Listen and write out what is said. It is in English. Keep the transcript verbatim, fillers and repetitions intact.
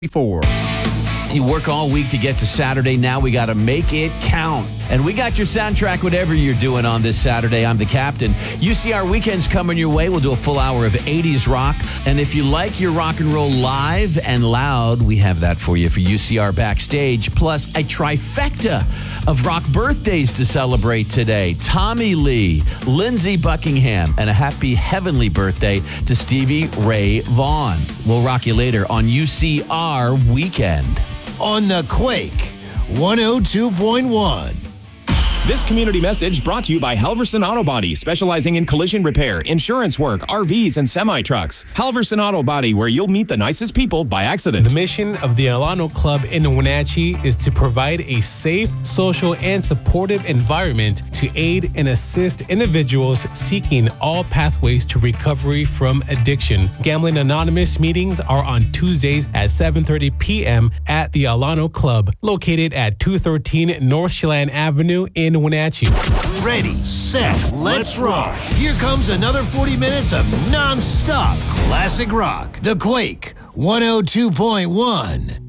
Four. You work all week to get to Saturday. Now we got to make it count. And we got your soundtrack, whatever you're doing on this Saturday. I'm the captain. U C R Weekend's coming your way. We'll do a full hour of eighties rock. And if you like your rock and roll live and loud, we have that for you for U C R Backstage. Plus, a trifecta of rock birthdays to celebrate today. Tommy Lee, Lindsey Buckingham, and a happy heavenly birthday to Stevie Ray Vaughan. We'll rock you later on U C R Weekend. On the Quake, one oh two point one. This community message brought to you by Halverson Auto Body, specializing in collision repair, insurance work, R Vs, and semi-trucks. Halverson Auto Body, where you'll meet the nicest people by accident. The mission of the Alano Club in Wenatchee is to provide a safe, social, and supportive environment to aid and assist individuals seeking all pathways to recovery from addiction. Gambling Anonymous meetings are on Tuesdays at seven thirty p.m. at the Alano Club, located at two thirteen North Chelan Avenue in Wenatchee. Ready, set, let's rock. Here comes another forty minutes of non-stop classic rock. The Quake, one oh two point one.